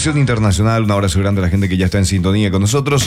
Conexión Internacional, un abrazo grande a la gente que ya está en sintonía con nosotros.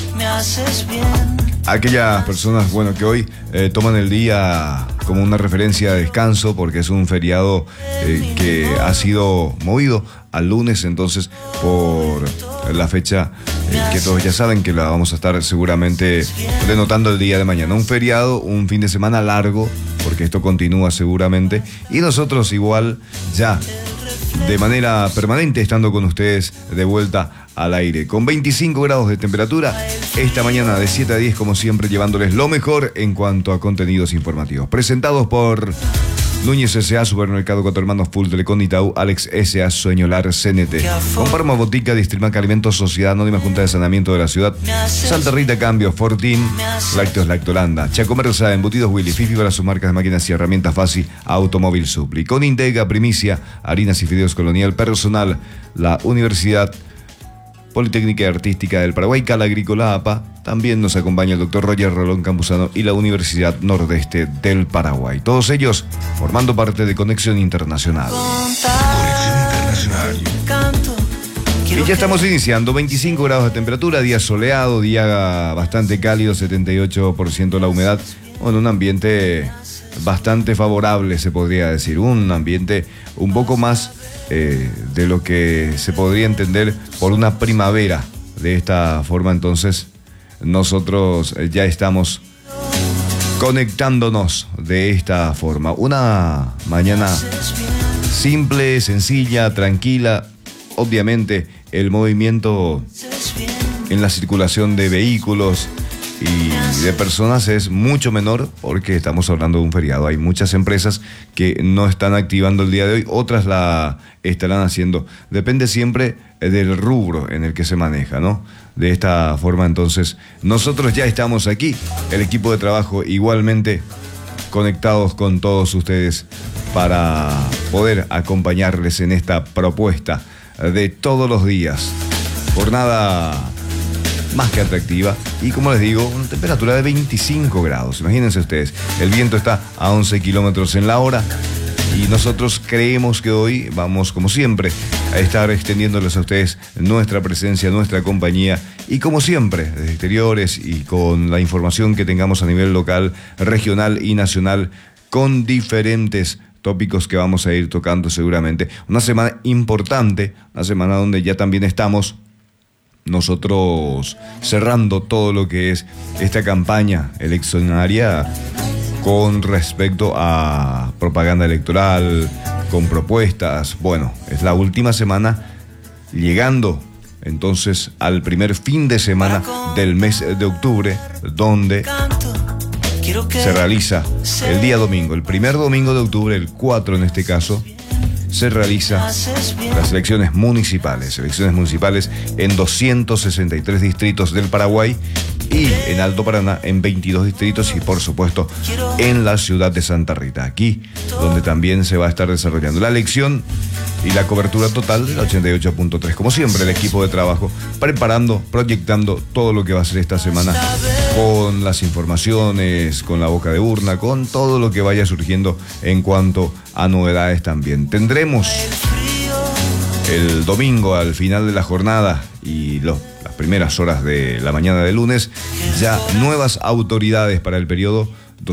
Aquellas personas, bueno, que hoy toman el día como una referencia de descanso porque es un feriado que ha sido movido al lunes, entonces por la fecha que todos ya saben que la vamos a estar seguramente denotando el día de mañana. Un feriado, un fin de semana largo, porque esto continúa seguramente, y nosotros igual ya de manera permanente estando con ustedes de vuelta al aire, con 25 grados de temperatura, esta mañana de 7 a 10 como siempre, llevándoles lo mejor en cuanto a contenidos informativos, presentados por Núñez S.A., Supermercado Cuatro Hermanos, Full Telecom, Itaú, Alex S.A., Sueñolar, CNT, Comparma Botica, Distrimac Alimentos, Sociedad Anónima, Junta de Saneamiento de la Ciudad, Santa Rita Cambio, Fortín, Lácteos Lactolanda, Chacomersa, Embutidos Willy, Fifi para sus marcas de máquinas y herramientas Fácil, Automóvil Supli, con Intega, Primicia, Harinas y Fideos Colonial, Personal, la Universidad Politécnica y Artística del Paraguay, Cala Agrícola APA. También nos acompaña el doctor Roger Rolón Campuzano y la Universidad Nordeste del Paraguay. Todos ellos formando parte de Conexión Internacional. Conexión Internacional. Y ya estamos iniciando, 25 grados de temperatura, día soleado, día bastante cálido, 78% la humedad. Bueno, un ambiente bastante favorable, se podría decir. Un ambiente un poco más de lo que se podría entender por una primavera. De esta forma, entonces, nosotros ya estamos conectándonos de esta forma. Una mañana simple, sencilla, tranquila. Obviamente, el movimiento en la circulación de vehículos y de personas es mucho menor porque estamos hablando de un feriado. Hay muchas empresas que no están activando el día de hoy, otras la estarán haciendo. Depende siempre del rubro en el que se maneja, ¿no? De esta forma, entonces, nosotros ya estamos aquí, el equipo de trabajo igualmente conectados con todos ustedes para poder acompañarles en esta propuesta de todos los días. Jornada más que atractiva y, como les digo, una temperatura de 25 grados. Imagínense ustedes, el viento está a 11 kilómetros en la hora y nosotros creemos que hoy vamos, como siempre, a estar extendiéndoles a ustedes nuestra presencia, nuestra compañía y, como siempre, desde exteriores y con la información que tengamos a nivel local, regional y nacional, con diferentes tópicos que vamos a ir tocando seguramente. Una semana importante, una semana donde ya también estamos nosotros cerrando todo lo que es esta campaña eleccionaria con respecto a propaganda electoral, con propuestas. Bueno, es la última semana, llegando entonces al primer fin de semana del mes de octubre, donde se realiza el día domingo, el primer domingo de octubre, el 4 en este caso, se realiza las elecciones municipales en 263 distritos del Paraguay y en Alto Paraná en 22 distritos y, por supuesto, en la ciudad de Santa Rita, aquí donde también se va a estar desarrollando la elección y la cobertura total del 88.3. Como siempre, el equipo de trabajo preparando, proyectando todo lo que va a ser esta semana con las informaciones, con la boca de urna, con todo lo que vaya surgiendo en cuanto a novedades también. Tendremos el domingo al final de la jornada y las primeras horas de la mañana del lunes ya nuevas autoridades para el periodo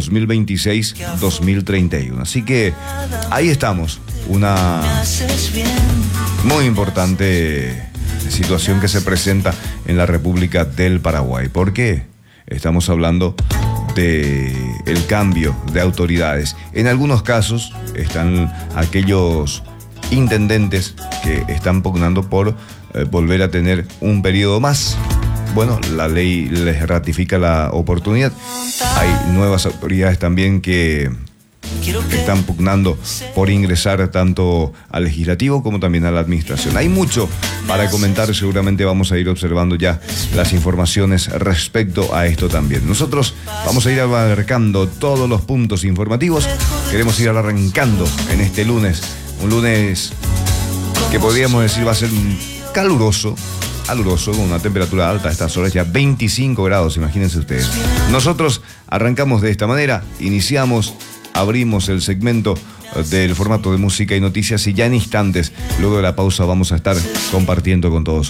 2026-2031. Así que ahí estamos, una muy importante situación que se presenta en la República del Paraguay. ¿Por qué? Estamos hablando del cambio de autoridades. En algunos casos están aquellos intendentes que están pugnando por volver a tener un periodo más. Bueno, la ley les ratifica la oportunidad. Hay nuevas autoridades también que están pugnando por ingresar tanto al legislativo como también a la administración. Hay mucho para comentar, seguramente vamos a ir observando ya las informaciones respecto a esto también. Nosotros vamos a ir abarcando todos los puntos informativos, queremos ir arrancando en este lunes, un lunes que podríamos decir va a ser caluroso, con una temperatura alta a estas horas, ya 25 grados, imagínense ustedes. Nosotros arrancamos de esta manera, abrimos el segmento del formato de música y noticias y ya en instantes, luego de la pausa, vamos a estar compartiendo con todos